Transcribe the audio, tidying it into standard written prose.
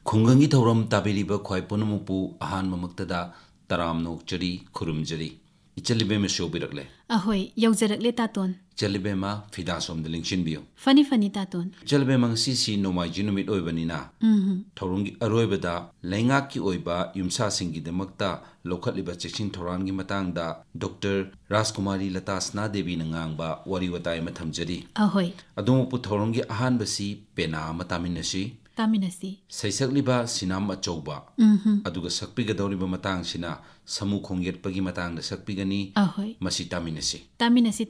ꯈꯨꯡꯒꯪꯒꯤ ꯊꯧꯔꯝ ꯇꯥꯕꯤꯔꯤꯕ ꯈ꯭ꯋꯥꯏ ꯄꯨꯝꯅꯃꯛꯄꯨ ꯑꯍꯥꯟꯕꯃꯛꯇꯗ ꯇꯔꯥꯝ ꯅꯣꯛꯆꯔꯤ ꯈꯨꯔꯨꯝꯖꯔꯤ ꯏꯆꯜꯂꯤꯕꯦꯝꯃ ꯁꯣꯕꯤꯔꯛꯂꯦ ꯑꯍꯣꯏ ꯌꯧꯖꯔꯛꯂꯦ ꯇꯥꯇꯣꯟ ꯏꯆꯜꯂꯤꯕꯦꯝꯃ ꯐꯤꯗꯥ ꯁꯣꯝꯗ ꯂꯦꯡꯁꯤꯟꯕꯤꯌꯨ ꯐꯅꯤ ꯐꯅꯤ ꯇꯥꯇꯣꯟ ꯏꯆꯜꯂꯤꯕꯦꯝꯃ ꯉꯁꯤꯁꯤ ꯅꯣꯡꯃꯥꯏꯖꯤꯡ ꯅꯨꯃꯤꯠ ꯑꯣꯏꯕꯅꯤꯅ ꯊꯧꯔꯝꯒꯤ ꯑꯔꯣꯏꯕꯗ ꯂꯩꯉꯥꯛꯀꯤ ꯑꯣꯏꯕ ꯌꯨꯝꯁꯥꯁꯤꯡꯒꯤꯗꯃꯛꯇ ꯂꯧꯈꯠꯂꯤꯕ ꯆꯦꯛꯁꯤꯟ ꯊꯧꯔꯥꯡꯒꯤ ꯃꯇꯥꯡꯗ ꯗꯣꯛꯇꯔ ꯔꯥꯖꯀꯨꯃꯥꯔꯤ ꯂꯇꯥ ꯁꯅꯥꯗꯦꯕꯤꯅ ꯉꯥꯡꯕ ꯋꯥꯔꯤ ꯋꯥꯇꯥꯏ ꯑꯃ ꯊꯝꯖꯔꯤ ꯑꯍꯣꯏ ꯑꯗꯣꯝꯕꯨ ꯊꯧꯔꯝꯒꯤ ꯑꯍꯥꯟꯕꯁꯤ ꯄꯦꯅꯥ ꯑꯃ ꯇꯥꯃꯤꯟꯅꯁꯤ ꯇꯥꯃꯤꯟꯅꯁꯤ ꯁꯩꯁꯛꯂꯤꯕ ꯁꯤꯅꯥꯝ ꯑꯆꯧꯕ ꯑꯗꯨꯒ ꯁꯛꯄꯤꯒꯗꯧꯔꯤꯕ ꯃꯇꯥꯡꯁꯤꯅ ꯁꯃꯨ ꯈꯣꯡꯌꯦꯠꯄꯒꯤ ꯃꯇꯥꯡꯗ ꯁꯛꯄꯤꯒꯅꯤ ꯑꯍꯣꯏ ꯃꯁꯤ ꯇꯥꯃꯤꯟꯅꯁꯤ ꯇꯥꯃꯤꯟꯅꯁꯤ